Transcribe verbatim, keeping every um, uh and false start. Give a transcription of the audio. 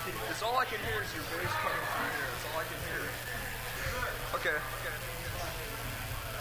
can. It's all I can hear is your bass coming through here. That's all I can hear. Okay.